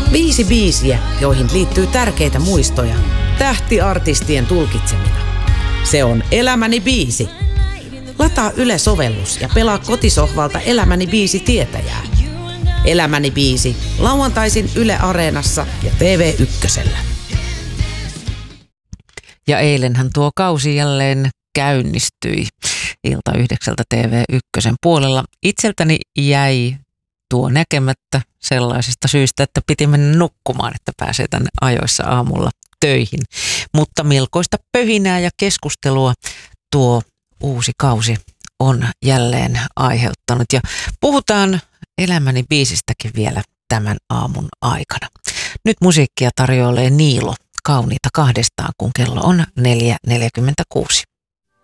5 biisiä, joihin liittyy tärkeitä muistoja, tähtiartistien tulkitsemina. Se on Elämäni biisi. Lataa Yle-sovellus ja pelaa kotisohvalta Elämäni biisi tietäjää. Elämäni biisi, lauantaisin Yle Areenassa ja TV1:llä. Ja eilenhän tuo kausi jälleen käynnistyi ilta 9 TV1 puolella. Itseltäni jäi tuo näkemättä sellaisista syistä, että piti mennä nukkumaan, että pääsee tänne ajoissa aamulla töihin. Mutta melkoista pöhinää ja keskustelua tuo uusi kausi on jälleen aiheuttanut. Ja puhutaan Elämäni biisistäkin vielä tämän aamun aikana. Nyt musiikkia tarjoilee Niilo Kauniita kahdestaan, kun kello on 4.46.